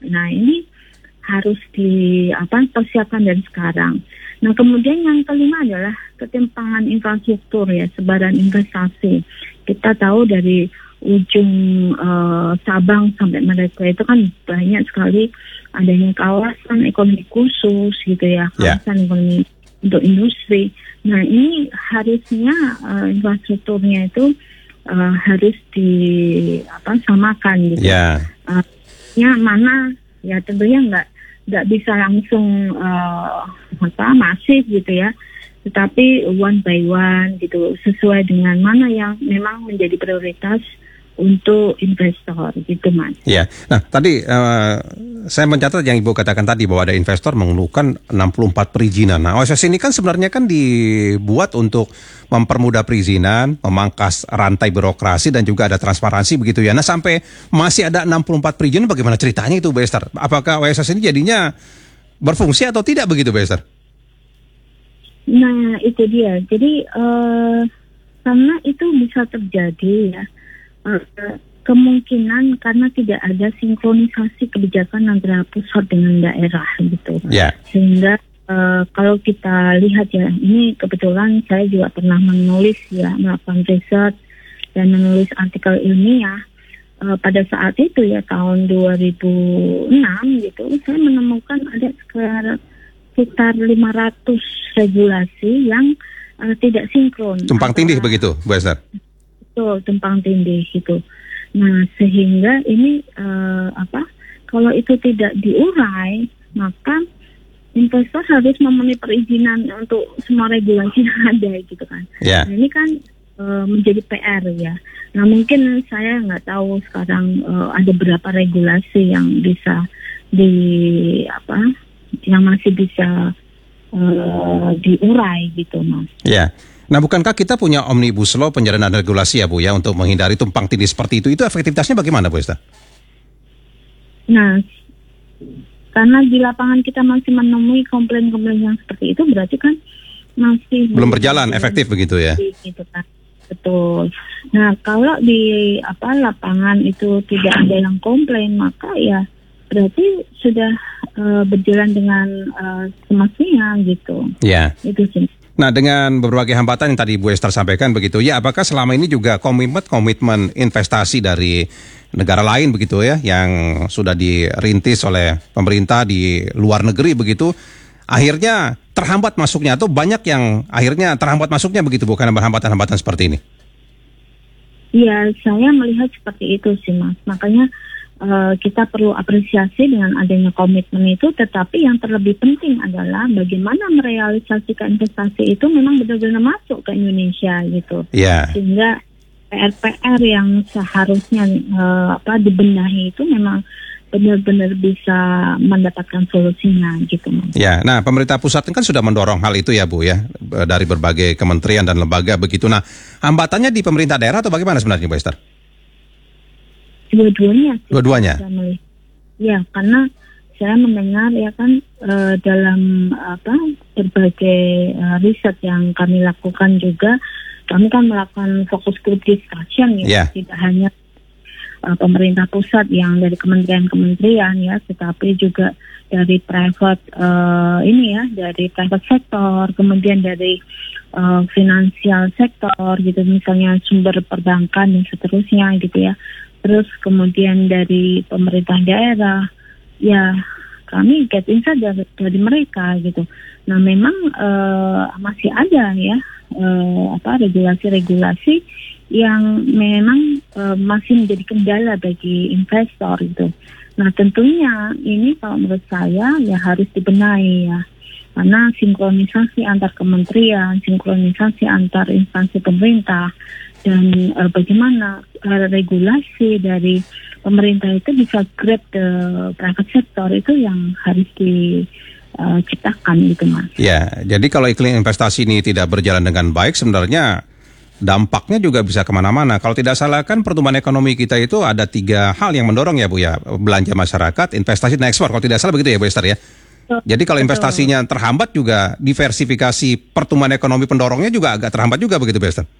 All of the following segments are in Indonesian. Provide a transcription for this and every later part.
Nah, ini harus persiapkan dari sekarang. Nah, kemudian yang kelima adalah ketimpangan infrastruktur ya, sebaran investasi. Kita tahu dari ujung Sabang sampai Merauke itu kan banyak sekali adanya kawasan ekonomi khusus gitu ya, kawasan ekonomi untuk industri. Nah, ini harusnya infrastrukturnya itu harus disamakan gitu. Mana ya tentunya nggak bisa langsung masif gitu ya, tetapi one by one gitu, sesuai dengan mana yang memang menjadi prioritas untuk investor gitu, Mas. Ya, nah tadi saya mencatat yang Ibu katakan tadi bahwa ada investor mengeluhkan 64 perizinan. Nah, OSS ini kan sebenarnya kan dibuat untuk mempermudah perizinan, memangkas rantai birokrasi dan juga ada transparansi begitu ya. Nah, sampai masih ada 64 perizinan, bagaimana ceritanya itu, Bu Esther? Apakah OSS ini jadinya berfungsi atau tidak begitu, Bu Esther? Nah, itu dia. Jadi karena itu bisa terjadi ya. Kemungkinan karena tidak ada sinkronisasi kebijakan antara pusat dengan daerah gitu. Sehingga kalau kita lihat ya, ini kebetulan saya juga pernah menulis ya, melakukan riset dan menulis artikel ilmiah pada saat itu ya, tahun 2006 gitu, saya menemukan ada sekitar 500 regulasi yang tidak sinkron. Tumpang tindih begitu, Bu Esther? Betul, tumpang tindih gitu. Nah, sehingga ini kalau itu tidak diurai, maka investor harus memenuhi perizinan untuk semua regulasi yang ada gitu kan. Nah, ini kan menjadi PR ya. Nah, mungkin saya nggak tahu sekarang ada berapa regulasi yang bisa yang masih bisa diurai gitu, Mas. Ya. Nah, bukankah kita punya Omnibus Law penyederhanaan regulasi ya, Bu, ya, untuk menghindari tumpang tindih seperti itu? Itu efektivitasnya bagaimana, Bu Esther? Nah, karena di lapangan kita masih menemui komplain-komplain yang seperti itu, berarti kan masih belum berjalan efektif begitu ya? Gitu kan. Betul. Nah, kalau di lapangan itu tidak ada yang komplain, maka ya berarti sudah berjalan dengan semestinya gitu. Ya. Itu sih. Nah, dengan berbagai hambatan yang tadi Bu Esther sampaikan begitu, ya apakah selama ini juga komitmen investasi dari negara lain begitu ya, yang sudah dirintis oleh pemerintah di luar negeri begitu, akhirnya terhambat masuknya atau banyak yang akhirnya terhambat masuknya begitu, bukan hambatan-hambatan seperti ini? Iya, saya melihat seperti itu sih, Mas. Makanya kita perlu apresiasi dengan adanya komitmen itu, tetapi yang terlebih penting adalah bagaimana merealisasikan investasi itu memang benar-benar masuk ke Indonesia gitu. Sehingga PR-PR yang seharusnya dibenahi itu memang benar-benar bisa mendapatkan solusinya gitu. Ya, nah pemerintah pusat kan sudah mendorong hal itu ya, Bu ya, dari berbagai kementerian dan lembaga begitu. Nah, hambatannya di pemerintah daerah atau bagaimana sebenarnya, Bu Esther? Dua-duanya. Ya, karena saya mendengar ya kan dalam berbagai riset yang kami lakukan juga, kami kan melakukan focus group discussion ya, tidak hanya pemerintah pusat yang dari kementerian-kementerian ya, tetapi juga dari private dari private sektor, kemudian dari finansial sektor gitu, misalnya sumber perbankan dan seterusnya gitu ya. Terus kemudian dari pemerintah daerah, ya kami get insight dari mereka gitu. Nah, memang masih ada ya regulasi-regulasi yang memang masih menjadi kendala bagi investor gitu. Nah, tentunya ini kalau menurut saya ya harus dibenahi ya, karena sinkronisasi antar kementerian, sinkronisasi antar instansi pemerintah, dan bagaimana regulasi dari pemerintah itu bisa grab the private sector itu yang harus diciptakan gitu, Mas. Ya, jadi kalau iklim investasi ini tidak berjalan dengan baik, sebenarnya dampaknya juga bisa kemana-mana. Kalau tidak salah kan pertumbuhan ekonomi kita itu ada 3 hal yang mendorong ya, Bu ya, belanja masyarakat, investasi dan ekspor. Kalau tidak salah begitu ya, Bu Esther ya. Jadi kalau investasinya terhambat juga diversifikasi pertumbuhan ekonomi pendorongnya juga agak terhambat juga begitu, Bu Esther.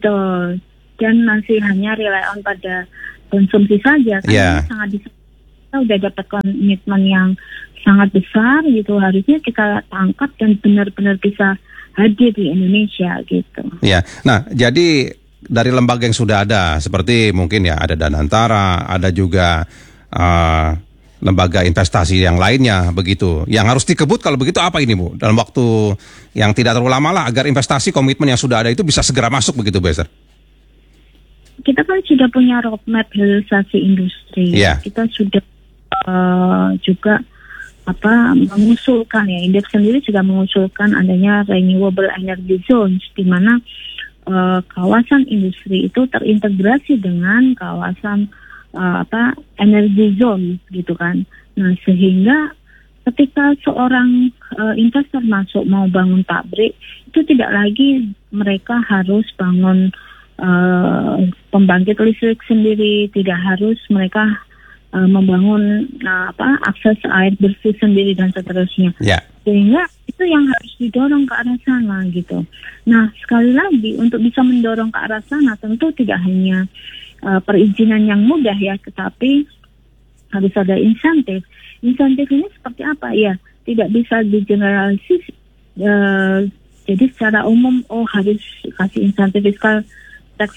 Betul. Dan masih hanya rely on pada konsumsi saja, kan sangat kita udah dapat komitmen yang sangat besar gitu, harusnya kita tangkap dan benar-benar bisa hadir di Indonesia gitu. Ya, nah jadi dari lembaga yang sudah ada seperti mungkin ya ada Danantara, ada juga lembaga investasi yang lainnya begitu. Yang harus dikebut kalau begitu apa ini Bu? Dalam waktu yang tidak terlalu lama lah agar investasi komitmen yang sudah ada itu bisa segera masuk begitu Bu Esther. Kita kan sudah punya roadmap hilirisasi industri. Yeah. Kita sudah juga mengusulkan ya, Indef sendiri juga mengusulkan adanya renewable energy zones di mana kawasan industri itu terintegrasi dengan kawasan energy zone gitu kan. Nah, sehingga ketika seorang investor masuk mau bangun pabrik, itu tidak lagi mereka harus bangun pembangkit listrik sendiri, tidak harus mereka membangun akses air bersih sendiri dan seterusnya. Yeah. Sehingga itu yang harus didorong ke arah sana gitu. Nah, sekali lagi untuk bisa mendorong ke arah sana tentu tidak hanya perizinan yang mudah ya, tetapi harus ada insentif. Insentif ini seperti apa ya? Tidak bisa digeneralisir. Jadi secara umum harus kasih insentif fiskal, tax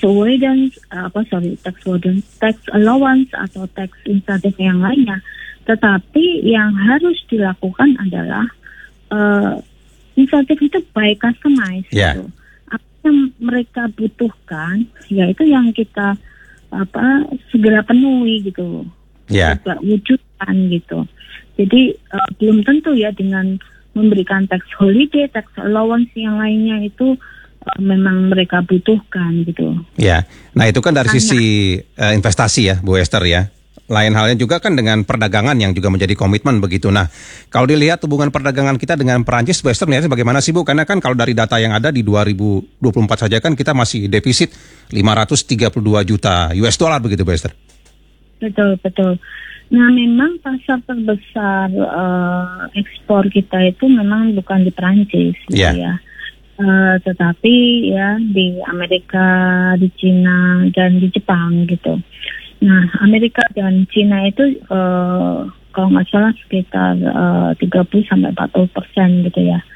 allowance atau tax insentif yang lainnya. Tetapi yang harus dilakukan adalah insentif itu by customize. Yeah. Gitu. Apa yang mereka butuhkan, yaitu yang kita segera penuhi gitu. Yeah. Juga wujudkan gitu. Jadi belum tentu ya dengan memberikan tax holiday, tax allowance yang lainnya itu memang mereka butuhkan gitu. Ya, nah itu kan dari sisi investasi ya, Bu Esther ya. Lain halnya juga kan dengan perdagangan yang juga menjadi komitmen begitu. Nah, kalau dilihat hubungan perdagangan kita dengan Perancis, Bu Esther melihatnya bagaimana sih Bu? Karena kan kalau dari data yang ada di 2024 saja kan kita masih defisit 532 juta US dollar begitu Bu Esther. Betul. Nah, memang pasar terbesar ekspor kita itu memang bukan di Perancis gitu ya. Tetapi ya di Amerika, di Cina, dan di Jepang gitu. Nah, Amerika dan Cina itu kalau nggak salah sekitar 30-40% gitu ya.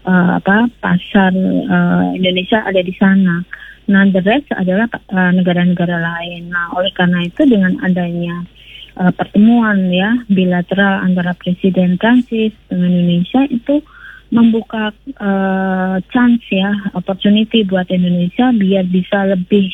Pasar Indonesia ada di sana. Nah, the rest adalah negara-negara lain. Nah, oleh karena itu dengan adanya pertemuan ya bilateral antara Presiden Prancis dengan Indonesia itu membuka chance ya, opportunity buat Indonesia biar bisa lebih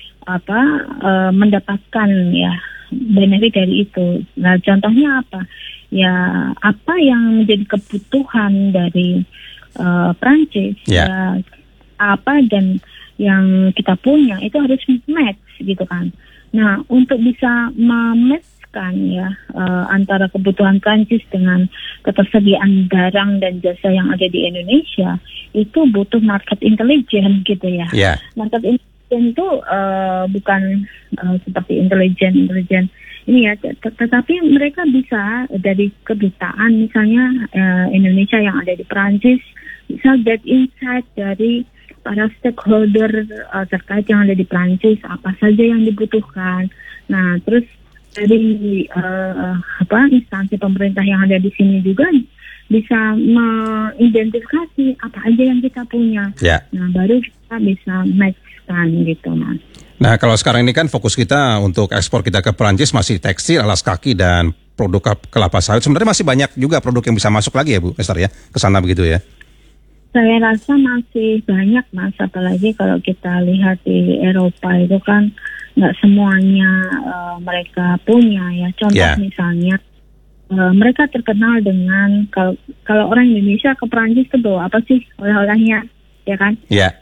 mendapatkan ya benefit dari itu. Nah, contohnya apa? Ya, apa yang menjadi kebutuhan dari Prancis ya apa dan yang kita punya itu harus match gitu kan. Nah, untuk bisa mematchkan ya antara kebutuhan Prancis dengan ketersediaan barang dan jasa yang ada di Indonesia itu butuh market intelligence gitu ya. Yeah. Market intelligence itu bukan seperti intelijen ini ya, tetapi mereka bisa dari kedutaan misalnya Indonesia yang ada di Perancis bisa get insight dari para stakeholder terkait yang ada di Perancis, apa saja yang dibutuhkan. Nah, terus dari instansi pemerintah yang ada di sini juga bisa mengidentifikasi apa aja yang kita punya. Yeah. Nah, baru kita bisa matchkan gitu, Mas. Nah, kalau sekarang ini kan fokus kita untuk ekspor kita ke Perancis masih tekstil, alas kaki, dan produk kelapa sawit. Sebenarnya masih banyak juga produk yang bisa masuk lagi ya, Bu Esther ya, ke sana begitu ya? Saya rasa masih banyak, Mas, apalagi kalau kita lihat di Eropa itu kan nggak semuanya mereka punya ya. Contoh misalnya mereka terkenal dengan kalau orang Indonesia ke Perancis itu bawa apa sih oleh-olehnya, ya kan?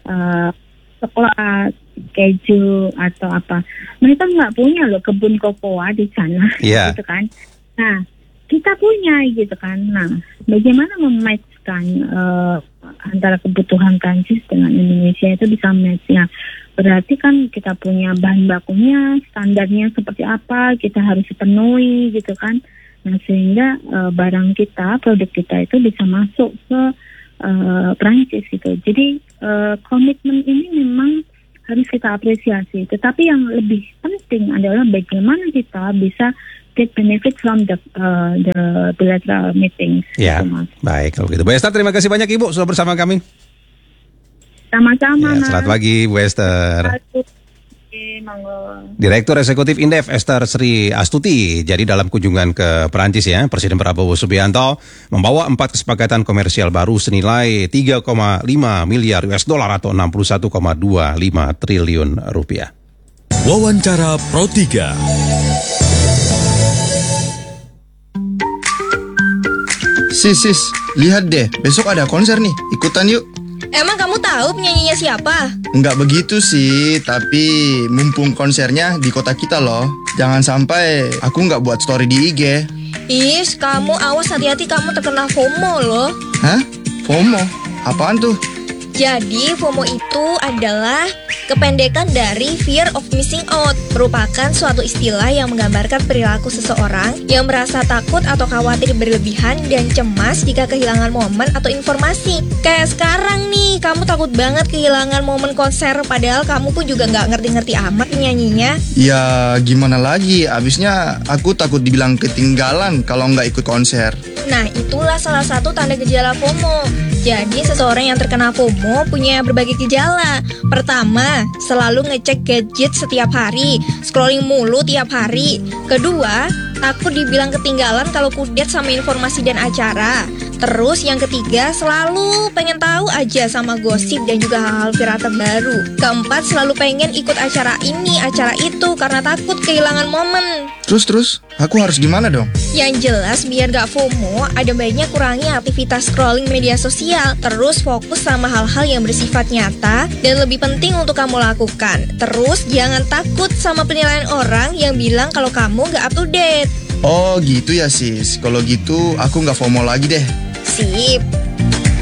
Coklat, keju atau apa. Mereka nggak punya loh kebun kokoa di sana, gitu kan? Nah, kita punya gitu kan. Nah, bagaimana mematchkan antara kebutuhan Prancis dengan Indonesia itu bisa match ya. Berarti kan kita punya bahan bakunya, standarnya seperti apa, kita harus penuhi gitu kan. Nah, sehingga barang kita, produk kita itu bisa masuk ke Prancis gitu. Jadi komitmen ini memang harus kita apresiasi. Tetapi yang lebih penting adalah bagaimana kita bisa take benefit from the bilateral meetings. Ya, gitu, Mas. baik kalau gitu. Bu Esther, terima kasih banyak Ibu sudah bersama kami. Sama-sama, Ya, Mas. selamat pagi Bu Esther. Oke, monggo. Direktur Eksekutif Indef Esther Sri Astuti. Jadi dalam kunjungan ke Perancis ya, Presiden Prabowo Subianto membawa 4 kesepakatan komersial baru senilai 3,5 miliar US dollar atau 61,25 triliun rupiah. Wawancara Pro 3. Sis, lihat deh, besok ada konser nih, ikutan yuk. Emang kamu tahu penyanyinya siapa? Nggak begitu sih, tapi mumpung konsernya di kota kita loh. Jangan sampai aku nggak buat story di IG. Is, kamu awas hati-hati kamu terkena FOMO loh. Hah? FOMO? Apaan tuh? Jadi FOMO itu adalah kependekan dari fear of missing out, merupakan suatu istilah yang menggambarkan perilaku seseorang yang merasa takut atau khawatir berlebihan dan cemas jika kehilangan momen atau informasi. Kayak sekarang nih, kamu takut banget kehilangan momen konser padahal kamu pun juga nggak ngerti-ngerti amat penyanyinya. Ya gimana lagi, abisnya aku takut dibilang ketinggalan kalau nggak ikut konser. Nah, itulah salah satu tanda gejala FOMO. Jadi, seseorang yang terkena FOMO punya berbagai gejala. Pertama, selalu ngecek gadget setiap hari, scrolling mulu tiap hari. Kedua, takut dibilang ketinggalan kalau kudet sama informasi dan acara. Terus yang ketiga, selalu pengen tahu aja sama gosip dan juga hal-hal viral terbaru. Keempat, selalu pengen ikut acara ini, acara itu karena takut kehilangan momen. Terus, aku harus gimana dong? Yang jelas biar gak FOMO, ada baiknya kurangi aktivitas scrolling media sosial. Terus fokus sama hal-hal yang bersifat nyata dan lebih penting untuk kamu lakukan. Terus jangan takut sama penilaian orang yang bilang kalau kamu gak up to date. Oh gitu ya sis, kalau gitu aku nggak FOMO lagi deh. Sip.